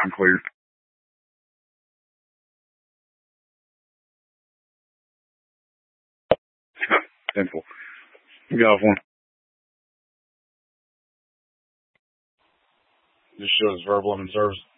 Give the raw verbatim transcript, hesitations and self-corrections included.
I'm clear. Simple. Get off one. Just shows verbal and observes.